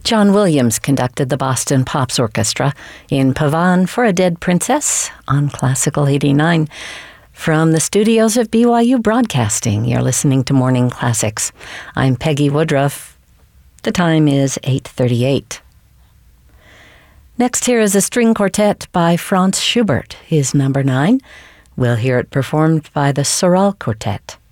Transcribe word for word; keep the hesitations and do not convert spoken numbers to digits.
John Williams conducted the Boston Pops Orchestra in Pavane for a Dead Princess on Classical eighty-nine. From the studios of B Y U Broadcasting, you're listening to Morning Classics. I'm Peggy Woodruff. The time is eight thirty-eight. Next here is a string quartet by Franz Schubert, his number nine. We'll hear it performed by the Sorel Quartet.